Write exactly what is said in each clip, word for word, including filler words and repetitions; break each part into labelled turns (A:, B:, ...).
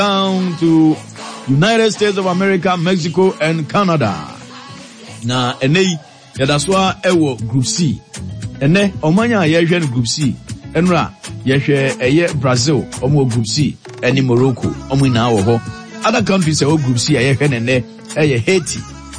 A: down to United States of America, Mexico, and Canada. Na ene yadaswa ewo Group C. Ene omanya yehwe Group C. Enra yehwe eye Brazil omo Group C, eni Morocco omo na wo ho. Other countries ewo Group C yehwe nene eye Haiti.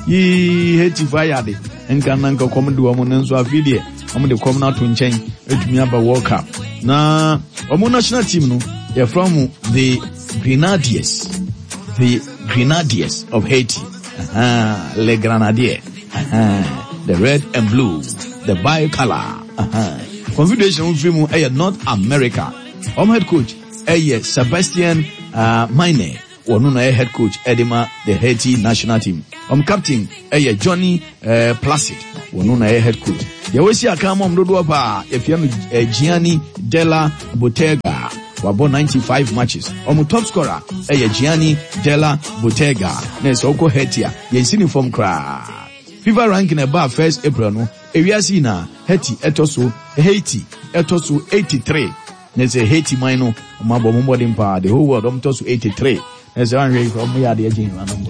A: Yi Haiti fire de. Enka nanka komdu omo nso afidie. Omo de kom na to nchen etumi aba World Cup. Na omo national team no they're from the Grenadiers. The Grenadiers of Haiti. Uh-huh. Les Grenadiers. Uh-huh. The red and blue. The bicolor. Uh-huh. Confederation film eh North America. Home head coach eh Sebastian uh, Mine. One head coach Edema the Haiti national team. Um captain eh Johnny uh, Placid. One head coach. They always see a come on Dodo ba if you uh, Gianni Della Bottega. Wabo ninety-five matches. Omu top scorer eh Gianni Della Bottega. Next oko Haiti yensini form kra. FIFA ranking about first April no. Ewiasi na Haiti etoso Haiti etoso eighty-three. Next Haiti mino omabo mumbodin pa the whole world omtoso eighty-three. Next one rate from ya the agent number.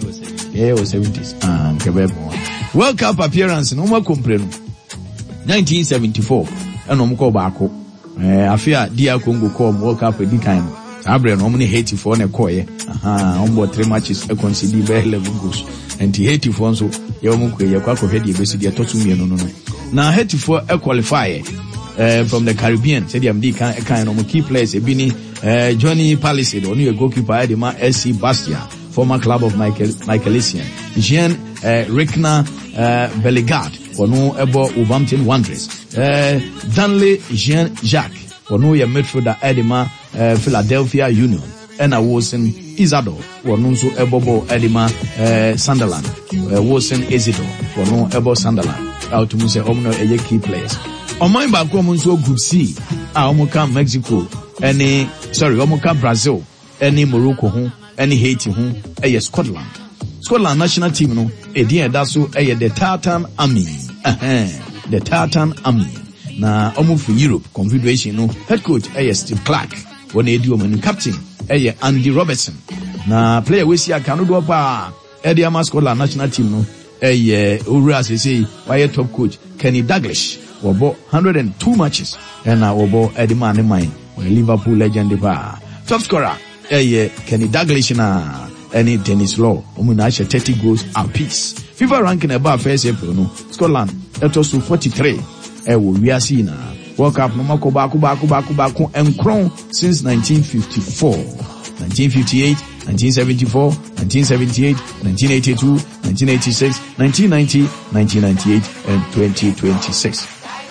A: Yeah, was seventies. Ah, kebebo. World Cup appearance no more complain. nineteen seventy-four. Eno mko baako. Eh afia dia Congo come World Cup edi kan no abre no omni Haiti for na koye aha ombo three matches e concede be eleven goals and Haiti for so ye omo ko ye kwa ko hedi e besi dia totu mienu no no na Haiti for e qualify eh from the Caribbean said am di kan e kan no key players e bi ni eh Johnny Palisade oni a goalkeeper e ma S C Bastia former club of Michael Michaelisian Jean eh Rickner eh Bellegarde ono ebo Wolverhampton Wanderers eh Danley Jean Jacques ono ye midfielder Edema eh, Philadelphia Union ena Wilson Isidore ono nso ebobo Edema eh, Sunderland eh, Wilson Isidore ono ebo Sunderland out to say omno eye key players oman ba ko nso Group C a omo ka Mexico any sorry omo ka Brazil any Morocco ho any Haiti ho eye Scotland Scotland national team no edi edaso eye the Tartan Army. Uh-huh. The Tartan Army. Na omo for Europe Confederation no head coach eh Steve Clark. One edi omo captain eh Andy Robertson. Na player we see aka no do pa eh the Scotland national team no eh Owura say why top coach Kenny Dalglish. Wobo one hundred two matches and na wobo eh the man mine Liverpool legend pa. Top scorer eh Kenny Dalglish na any Dennis Law omo na thirty goals apiece. FIFA ranking about first April no Scotland etoso forty-three e wo wiase na World Cup no mako ba ko ba ko ba ko ba ko enkron since nineteen fifty-four nineteen fifty-eight nineteen seventy-four nineteen seventy-eight nineteen eighty-two nineteen eighty-six nineteen ninety nineteen ninety-eight and twenty twenty-six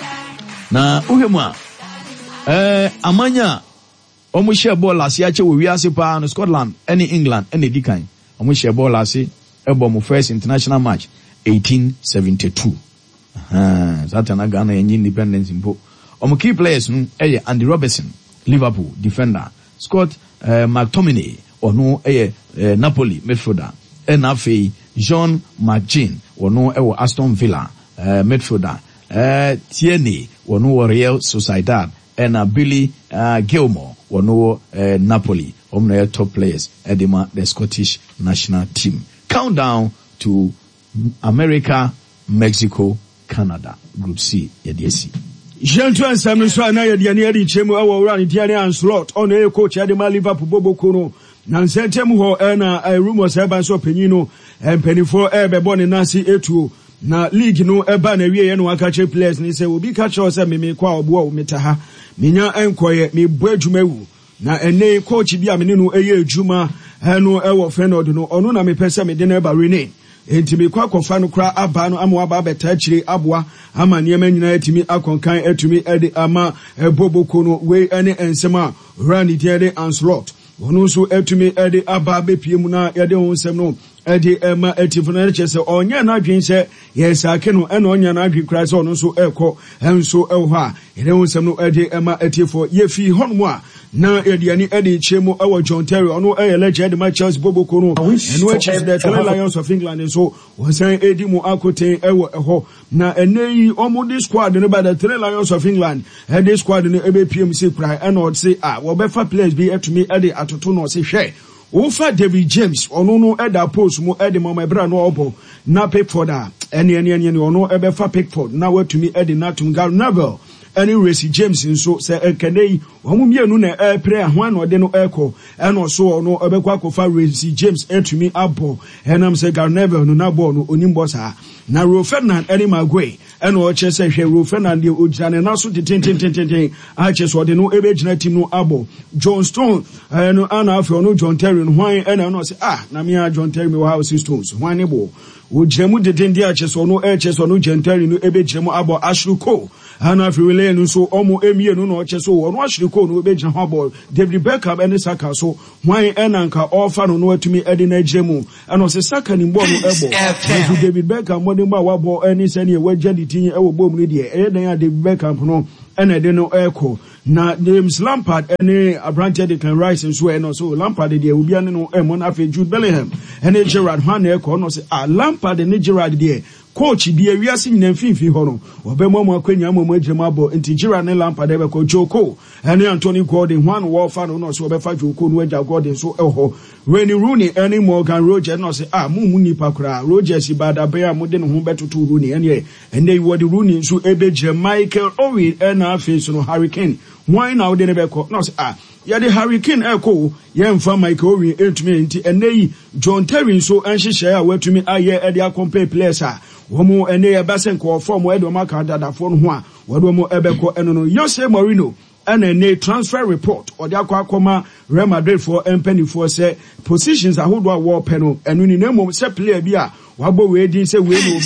A: na uhema eh amanya omo share ball ase ache wo wiase pa no Scotland any England any dikan omo share ball ase ebo first international match eighteen seventy-two. Ah, Satana Ghana and independence in Pope. Omo key players no eh Andy Robertson, Liverpool defender, Scott uh, McTominay or no eh uh, Napoli midfielder, and afi John McGinn or no eh Aston Villa uh, midfielder, uh, Tierney or no Real Sociedad, and uh, Billy uh, Gilmore or no uh, Napoli. Omno top players edema the Scottish national team. Countdown to America, Mexico, Canada. Group C, yedesi.
B: Gentlemen, Samuel Swana, Yadiani, Chemo, our run, Italian slot on a coach, Adema Liverpool, Bobo Kono, Nansentemu, Erna, a rumor, Sabanso Penino, and Penny for Ebe Bonnie Nasi Etu. Na league no eba na wie no akache players ni se obi ka cho se me me kwa obo metaha minya enkoye me boadwumawu na ene coach bi a me no eye adwuma eno ewo Fernando no ono na me pese me de na eba rene enti me kwa kofa no kra aba no amwa aba beta chire aboa ama niema nyina atimi akonkan atumi ede ama eboboko no we ene ensema run the ede and slot ono so atumi ede aba bepie mu na yede ho nsem no Edi Emma Etifonel Chese, Onya Nadrin said, yes, I can, and Onya Nadrin cries on so echo, and so Elha. It was some Edi Emma Etifo, Yefi Honwa. Now, Ediani Eddie Chemo, our John Terry, or no alleged matches Bobo Kono, and which is the Three Lions of England, and so was saying Eddie Moakote, Ewa Eho. Now, and they almost this squad, and about the Three Lions of England, and this squad in the P M C cry, and would say, ah, well, better players be to me, Eddie Atotuno, say, share. Ofa David James ono no eda post mo ede mama bra no obo na Pickford a ene ene ene ono ebe fa Pickford na watumi ede na tum Gary Neville ene Reece James nso se ekenei omo mienu na e pre ahwa na ode no eko eno so ono ebe kwa kofa Reece James etumi abo enam se Gary Neville no na ball no onimbo sa na Ro Ferdinand ene Magwe eno o chese hwe Ro Ferdinand de ojane na so tin tin tin tin a chese ode no ebe gina team no abo John Stone eno ana afi ono John Terry no hwan ena no say ah na me a John Terry me wa House Stones hwan ne bo o jemu de den dia chese ono e chese ono John Terry no ebe jemu abo Ashruko ana afi wele no so omo emie no no chese ono Ashruko no ebe gina abo David Beckham ene Saka so hwan ena nka offer no no atumi ede na jemu eno se Saka ni mbo no ebo David Beckham mo de mba wa bo ene se ne we jadi tinye ewo bom ne de e den ya David Beckham no ene de no eko na James Lampard ene Abrante Declan Rice nso eno so Lampard de obi ane no emo na fe Jude Bellingham ene Gerrard han eko no se ah Lampard ne Gerrard de coach bi awiase nyina mfimfi ho no obemo mo akwanya mo mo agirema abo nti Gerrard ne Lampard ebe ko Joko ene Anthony Gordon Juan Wolfer no no so obefa Joko no agya Gordon so eho Wayne Rooney ene Morgan Rogers no se ah mu mu nipa kura Rogers bada be a mo de no ho betoto Rooney ene ene yi wodi Rooney so ebe je Michael Owen ene afenso no Harry Kane why now de ne ko no se ah ya de Harry Kane eko ye mfa Michael Owen entumi nti ene yi John Terry so anhyehyɛ a watumi aye e de compare players a womo ene ya basen ko form we do maka dadafo no ho a wodo mo ebeko eno no Jose Mourinho ene ne transfer report odi akwa akoma Real Madrid for empany for say positions ahodo a wo pe no eno ni na mom say player bi a wabo we din say we no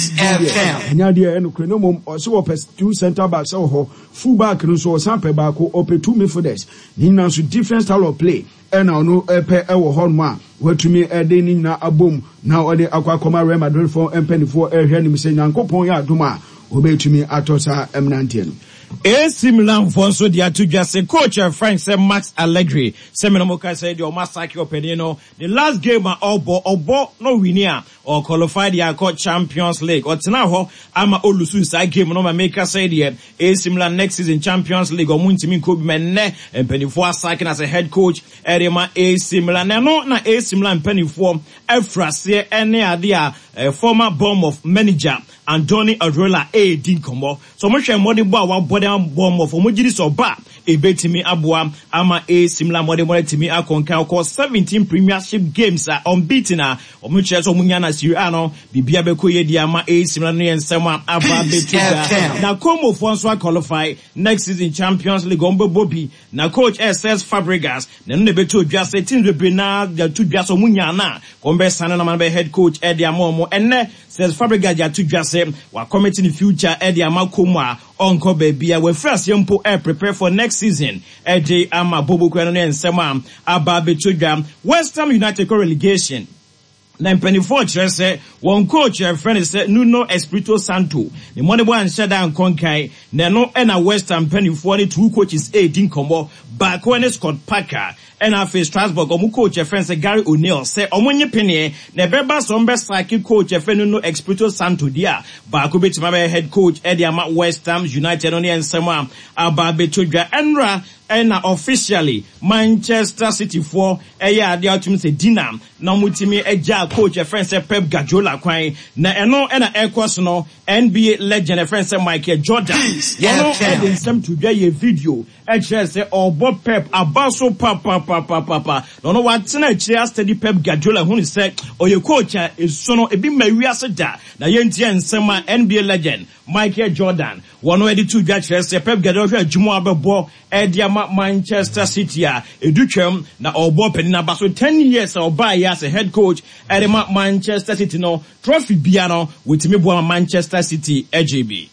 B: enya de eno kre no mom o so two center backs so ho full back no so sample back o pe two midfielders ni na so different style of play ena no epe ewo ho no a watumi ede ni na abom na ode akwa akoma Real Madrid for empany for ehwe ni say nyankopon ya adoma obetumi atosa emnantie no A C Milan for so the two just say coach Frank say Max Allegri Seminomoka said the Omasaki Openino the last game at Obo Obo no winner or qualified the court Champions League or now ama olusu side game no maker say the A C Milan next season Champions League or muntimi ko menne and penifo sakin as a head coach Erema A C Milan no na A C Milan penifo efrase ene ade a former Bournemouth manager Andoni Iraola a din komo so mo hwe mo de bo a wa bo dem Bournemouth mo giri so ba e betimi aboa ama A C Milan mo de mo timi akonka ko seventeen premiership games are unbeaten a mo hwe so mo nya na Serie A no bibia be ko ye di ama A C Milan no ensem aba betuga na Como for so qualify next season Champions League on Bobby na coach S S Fabregas na no betu dwa say teams be na the two dwa so mo nya na ko be sana na man be head coach e di ama mo enne says Fabregas ya two dwa say wa committee in the future e di ama Como a onko baby we first yempo e prepare for next season e di ama Bobo ko no ensem aba betuga West Ham United co relegation na twenty-four say one coach your friend is Nuno Espirito Santo the money boy and shada and konkai na no na West Ham twenty-four two coaches eighteen combo back when Scott Parker and after Strasbourg omu coach your friend say Gary O'Neill say omunye penny na beba some best like coach your friend Nuno Espirito Santo dia back obeti my head coach Eddie Ama West Ham United on the ensema aba betodwa enra and officially Manchester City for a year the ultimate say dinam na mutimi eja coach your friend say Pep Guardiola kwan na eno na ekos no N B A legend your friend say Michael Jordan one edin sem to do a video e chere say obo Pep abaso papa papa papa no no what na chere study Pep Guardiola hu ni say oye coach is so no ebi mawiase da na yentie ensem N B A legend Michael Jordan one edit to do chere say Pep Guardiola hwe adwuma abebo e Manchester City a edutwam na obo penina baso ten years oba ya as a head coach at Manchester City no trophy bia no wetimi bo Manchester City A J B.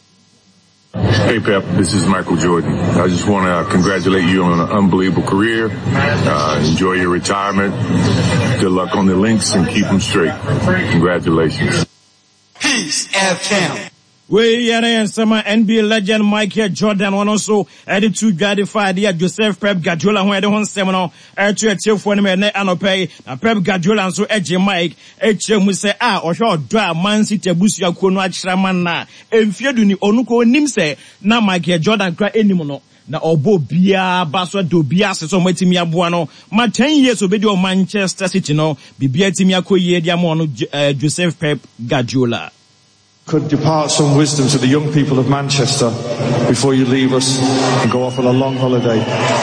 C: Hey Pep, this is Michael Jordan. I just want to congratulate you on an unbelievable career. Uh, enjoy your retirement. Good luck on the links and keep them straight. Congratulations.
D: Peace F M.
E: We are in summer N B A legend Michael Jordan one also added to gratify the Joseph Pep Guardiola when the one seminal air to a tier for him and pay a Pep Guardiola so edge Mike H M we say ah or short dra man city busia kono achraman na emfiedu ni onuko nim say na Michael Jordan cry anymore na obo bia baso do bia se so matimi aboa no ma ten years obedi o Manchester City no bibia timi akoyie dia mo no Joseph Pep Guardiola
F: could depart some wisdom to the young people of Manchester before you leave us and go off on a long holiday?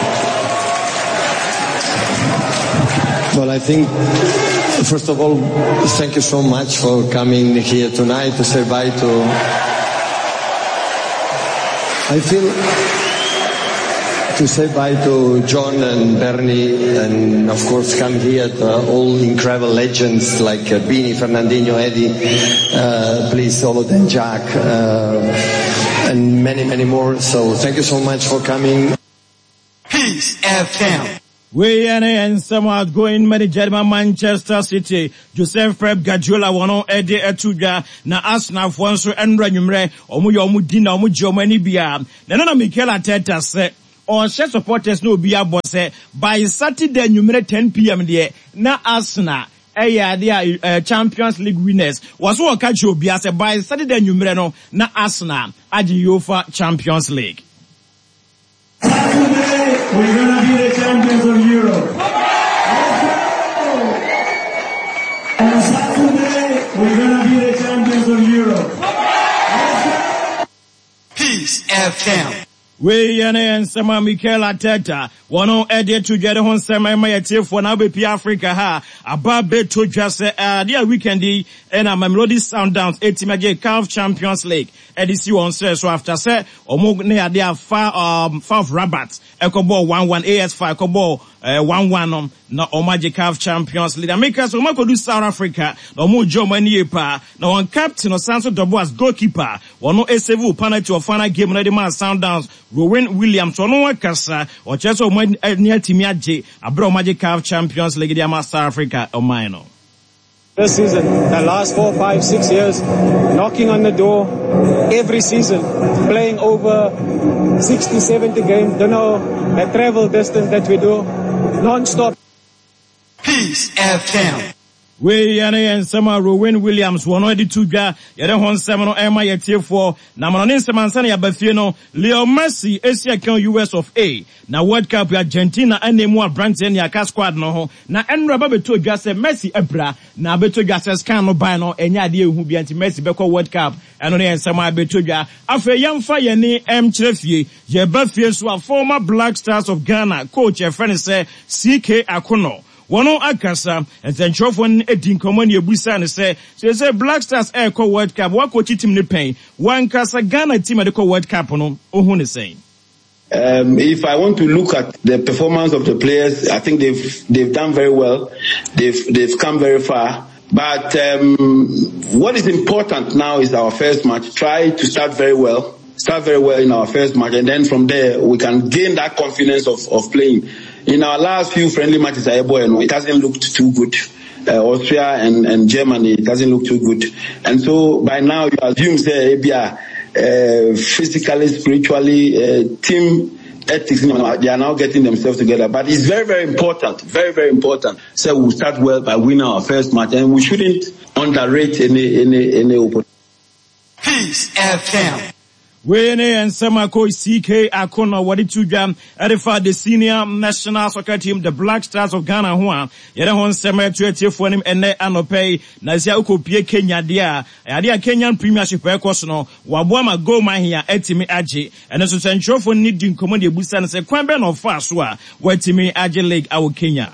G: Well, I think, first of all, thank you so much for coming here tonight to say bye to... I feel... to say bye to John and Bernie, and of course come here to all incredible legends like uh, Beanie, Fernandinho, Eddie, uh, please all of them, Jack, uh, and many, many more. So thank you so much for coming.
D: Peace F M.
E: We are in some outgoing manager Manchester City. Joseph Pep Guardiola wano ede etuja na Arsenal for so enra nwumre omu yo omu dina omu je omu ani bia. Na na Mikel Arteta se or share supporters no be abo say by Saturday numero ten p m there na Arsenal eh they are uh, Champions League winners was what catch you be as by Saturday numero no na Arsenal at the UEFA Champions League.
B: Saturday we're gonna be the champions of Europe. On Saturday we're gonna be the champions of Europe.
D: Peace F M.
E: We yane and sama Mikel Arteta wano ede to jere hon sema ma yete for na be pi Africa ha aba be to just uh dia weekendi and a Mamelodi Sundowns etimaje C A F Champions League edisi won say so after say omo ne ade afa um F A F Rabat ekobo one one A S five ekobo uh, one one um na omaje C A F Champions League America so ma do South Africa na omo jo mani pa na one captain Osanso Dobo as goalkeeper wono esevu penalty of final game na the man Sundowns Rowan Williams wono wakasa o cheso omo near timi aje abro omaje C A F Champions League the South Africa o mine.
H: This season, the last four, five, six years, knocking on the door every season, playing over sixty, seventy games, don't know, the travel distance that we do, non-stop.
D: Peace F M.
E: We yane and sama Rowan Williams one already two ja yere hon semano ema yetiefo na manone semansana ya bafie no Leo Messi Asia kan U S of A na World Cup Argentina anemu abrante ne aka squad no ho na enra ba beto dwa se Messi ebra na beto dwa se scan no ban no enya ade ehu bia nti Messi beko World Cup eno ne ensama beto dwa afa yamfa ye ne em kyerefie ye bafie so a former Black Stars of Ghana coach e friend say C K Akono Wano akasa entenchofon edin komani ebusa ne say say say Black Stars air call World Cup wa coach team ne pen wan kasa Ghana team de call World Cup no ohun ne saying.
I: Um, if I want to look at the performance of the players, I think they've they've done very well. They've they've come very far. But um, what is important now is our first match. Try to start very well. Start very well in our first match, and then from there we can gain that confidence of, of playing. In our last few friendly matches, it hasn't looked too good. Uh, Austria and, and Germany, it doesn't look too good. And so by now you assume say, uh, physically, spiritually, uh, team ethics, they are now getting themselves together. But it's very, very important, very, very important. So we'll start well by winning our first match, and we shouldn't underrate any any any opponent.
D: Peace F M.
E: We and Sama coach C K Akono wadi tuja edifa the senior national soccer team the Black Stars of Ghana ho yere hon sema tuetiefo nim ene anope na sia ukopie Kenya dia ade Kenyan Premiership records no wabo ma goal man here etimi age ene so sentrofo ni di nkomo de busa ne se kwan be no fa so a watimi age league awo Kenya.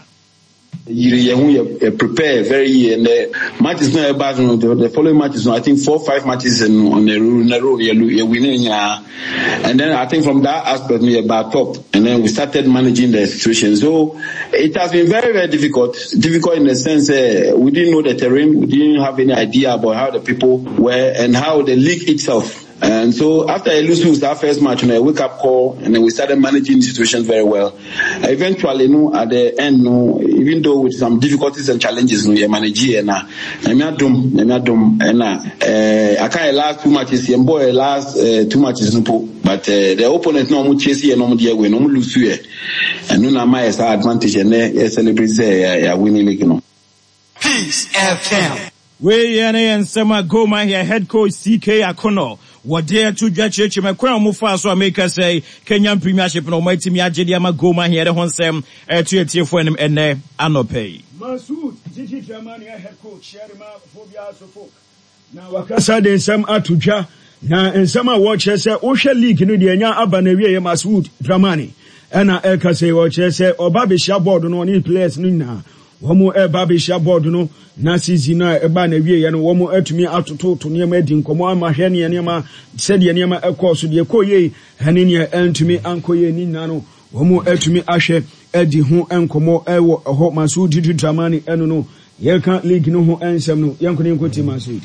I: You prepare very and the match is not about the following match is I think four five matches in on a row you're winning and then I think from that aspect we about top and then we started managing the situation. So it has been very very difficult difficult in the sense uh, we didn't know the terrain, we didn't have any idea about how the people were and how the league itself And so after I lose our first match, you know, a wake up call, and then we started managing the situation very well. Uh, eventually, you know, at the end, you know, even though with some difficulties and challenges, you know, you manage it, and I am dum, I am dum, and uh, I can't last two matches, and boy, last uh, two matches, but uh, the opponent no more chase and no more dear win, no more lose here, and no more is our advantage, and they celebrate the uh, winning league, you know.
D: Peace F M.
E: We and Sema Goma here, head coach C K Akono. What dare to judge me crown mufa so make us say Kenyan Premiership no mighty me ajediama Goma here the honsem eh to tie for him ene anope.
B: Masoud Titi Dramani head coach Sherima Phobia Sofok. Na wakasa de nsem atudwa na nsem a wo che se wo hwe league no de anya aba na wie Masoud Dramani. Ena e ka se wo che se oba be sha board no ni players no na womo e ba be sha board no na season na e ba na wie ye no womo atumi atoto to niam adi nkomo ama hwe ne niam se de niam e course de koye hane ne antumi ankoye ni na no womo atumi ahwe adi ho enkomo e wo ho Masoud Titi Dramani eno no ye kan league no ho ensem no yanko ne nkoti Masoud.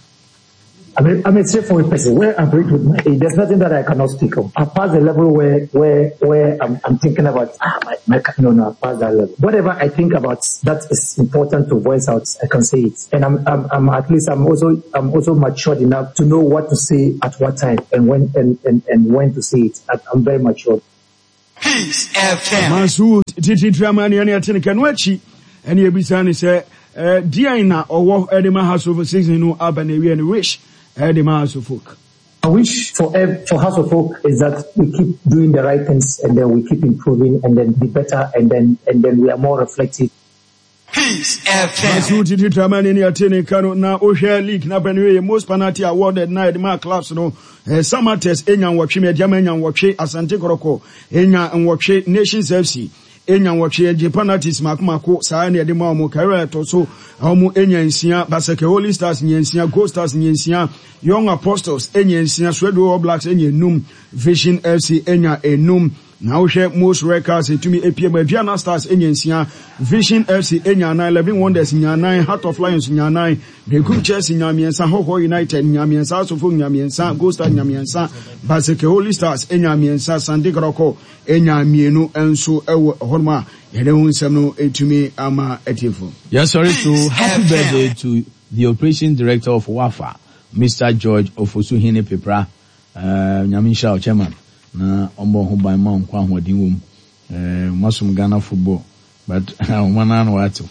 J: I mean, I'm a straightforward person. Where I'm great with my age, there's nothing that I cannot speak of. I pass the level where, where, where I'm, I'm thinking about, ah, my, my, no, no, I pass that level. Whatever I think about that is important to voice out, I can say it. And I'm, I'm, I'm at least, I'm also, I'm also matured enough to know what to say at what time and when, and, and, and when to say it. I'm very matured.
D: Peace F M.
B: Masoud Titi Dramani ani atene kanwachi ani ebisa ni se eh diana owo edema House of season no abanewi and wish edema House of Folk.
J: I wish for for House of Folk is that we keep doing the right things and then we keep improving and then be better and then and then we are more reflective.
D: Peace F M.
B: Masoud Titi Dramani ani atene kanu na ohwe league na abanewi most penalty awarded na edema clubs no eh Samates enya nwotwe me diama enya nwotwe Asante Koroko enya nwotwe Nations F C enya nwotwe eje penalties makomako saa na de ma omo career to so omo enya nsia Baseke Holy Stars enya nsia Gold Stars enya nsia Young Apostles enya nsia Swedo All Blacks enya num Vision F C enya enum na ohwe most records etumi epiem Aviana Stars enya nsia Vision F C enya nine eleven Wonders enya nine Heart of Lions enya nine The Group Chelsea enya miensa Hoho United enya miensa Sofo enya miensa Gold Stars enya miensa Baseke Holy Stars enya miensa Sande Kroko enya mienu enso ewo horma yede hunsem no etumi ama etifo.
A: Yes, sorry to happy birthday to the operation director of WAFA, Mister George Ofosuhene Pepra, uh Nyaminsha chairman na ombo ho ban ma nkwa hodin wom eh masum Ghana football but wana no wato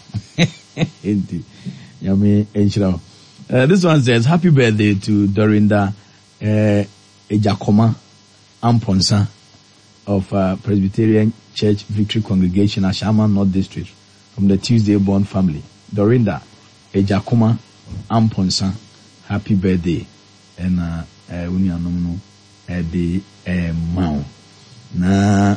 A: enti yami enchira. Uh, this one says happy birthday to Dorinda uh, Ejakoma Amponsa of uh, Presbyterian Church Victory Congregation, Ashama North District, from the Tuesday born family. Dorinda Ejakoma Amponsa, happy birthday. And uh when you know the mount. Na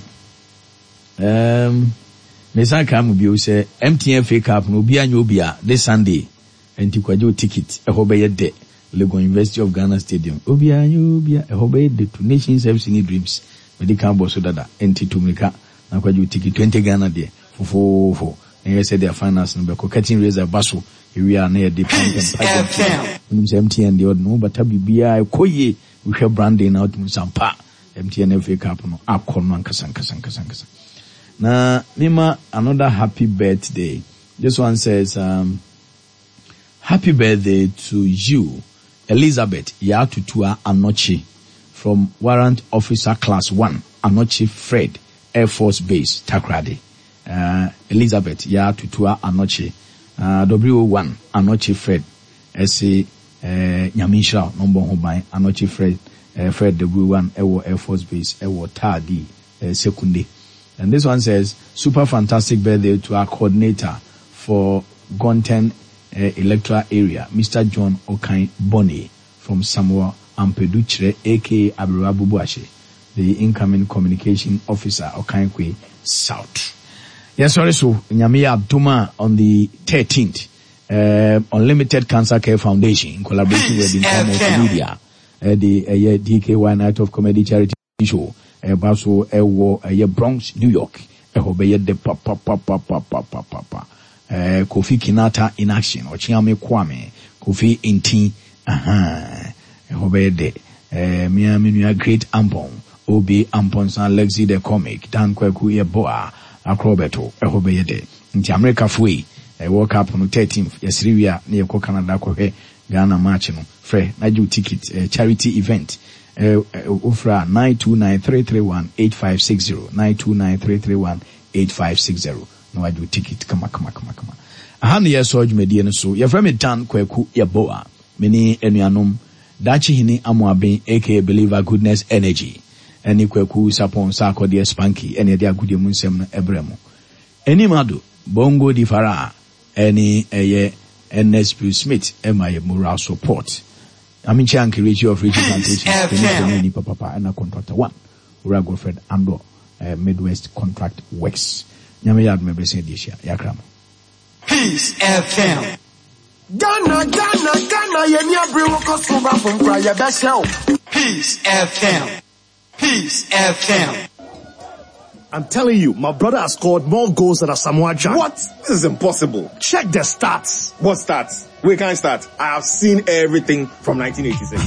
A: um Mesan kam bi say M T N F A Cup no bi anyo bia this Sunday. Enti kwajo ticket e ho be ye de Legon University of Ghana Stadium. Obi anyo bia e ho be ye de to Nations F C Dreams. Medical boss dada enti tumika na kwajo ticket twenty Ghana de fofo fo. And you said their finance no be ko cutting razor baso we are near the point and pipe. When M T N the odd no but bibia koye we have branding out musampa M T N F A Cup no akon no nkasa nkasa nkasa nkasa. Na nima another happy birthday. This one says um happy birthday to you, Elizabeth Yatutua Anochi from Warrant Officer Class one, Anochi Fred, Air Force Base, Takrady. Uh, Elizabeth Yatutua Anochi, uh, W one, Anochi Fred, S A uh, Nyaminsha, number Hobai, Anochi Fred, uh, Fred W one, Ewo Air Force Base, Ewo Tadi, uh, Sekunde. And this one says, super fantastic birthday to our coordinator for Gonten uh, electoral area, Mister John Okai Bonnie from Samoa Ampeduchre, aka Aburabu Buashe, the incoming communication officer Okankwe South. Yes, sorry, so Nyamiya Abduma on the thirteenth, uh, Unlimited Cancer Care Foundation in collaboration with the International Media, uh, the uh, D K Y Night of Comedy Charity Show, uh, Baso, Ewo, uh, Bronx, New York, uh, Obeye de Papa, Papa, Papa, Papa, Papa. Uh, Kofi Kinata in action, or Chiame Kwame, Kofi Inti, aha, uh, Obede, eh mia menua Great Ampon, Obi Ampon San Lexi the Comic, Dan Kweku Yeboa, Akrobeto, Ehobe Yede. Nti America Fui, eh World Cup no thirteenth, Yesrivia, near Canada Kohe, Ghana match no, Fre, Naju ticket, eh, charity event. Uh, Ufra nine two nine three three one eight five six zero nine two nine three three one eight five six zero. No, I do ticket. Come on, come on, come on, come on. I have the so media so. Your friend Dan Kweku Yaboa. Many enuanum. Dachi hini amuabe aka Believer Goodness Energy. Any Kweku sapon sako dia spanky. Any dia good munsem ebremo. Any madu bongo di fara. Any eye N S P Smith. Emma moral support. I mean, Chanki Richie of Richie Plantation, Papa, and a contractor one. Ura Godfred Ando, uh, Midwest Contract Works. Yamayad may be saying this year, Yakram.
D: Peace F M.
K: Ghana, Ghana, Ghana, Yenya Brewoko Suba from Praya Bashel.
D: Peace F M. Peace F M.
L: I'm telling you, my brother has scored more goals than Asamoah Gyan.
M: What? This is impossible.
L: Check the stats.
M: What stats? We can't start. I have seen everything from nineteen eighty-six.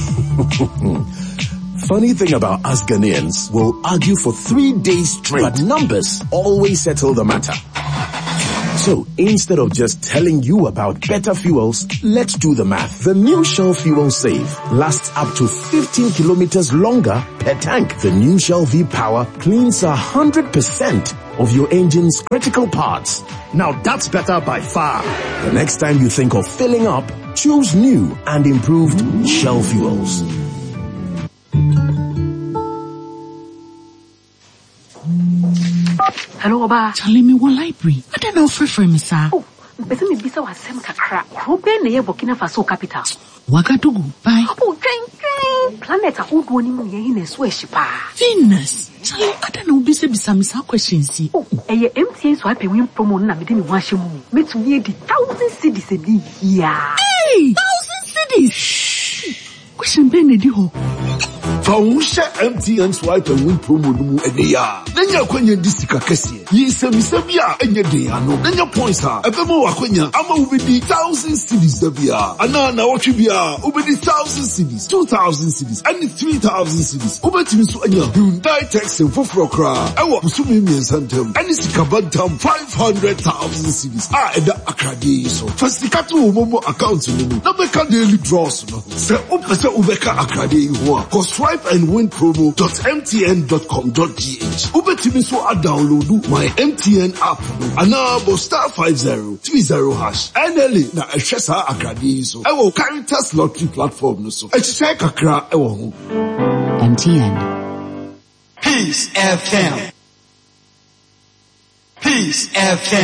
N: Funny thing about us Ghanaians, we'll argue for three days straight, but numbers always settle the matter. So instead of just telling you about better fuels, let's do the math. The new Shell Fuel Save lasts up to fifteen kilometers longer per tank. The new Shell V-Power cleans one hundred percent of your engine's critical parts.
L: Now that's better by far.
N: The next time you think of filling up, choose new and improved Shell Fuels.
O: Hello, Oba.
P: Charlie, me one library. I don't know free for me, sir.
O: Oh, but me bisa wa sem kakra. Krobe na ye Burkina Faso capital.
P: Wagadugu, bye.
O: Oh, train, train. Planet a udu ni mu ye hine so eshipa.
P: Venus. Charlie, I don't know bisa bisa me sa questions.
O: Oh, eye M T N so happy win promo na me de me wan hye mu. Me to ye di thousand cedis e bi ya.
P: Hey, thousand cedis. Shh. Question be na di ho.
Q: Fausha M T N swipe and win promo no mu edeya. Nanya kwanya disika kese. Yi semisabia enye de ano. Nanya points ha. Ebemo wakwanya ama ubedi thousand cities dabia. Ana na watwe bia ubedi thousand cities, two thousand cities, and three thousand cities. Ubetimi so anya Hyundai Texan foforo kra. Ewo busumi miensantem. Ani sika bantam five hundred thousand cities. Ah eda akrade so. Fasika to momo account no. Na beka daily draws no. Se upese ubeka akrade ho. Ko swipe and win promo dot m t n dot com dot g h. Ubetimi so a download my M T N app. Anabo star five zero three zero hash. N L A na eshesa akrade so. Ewo Caritas lottery platform no so. Eche kakra ewo ho.
P: M T N.
D: Peace F M. Peace F M.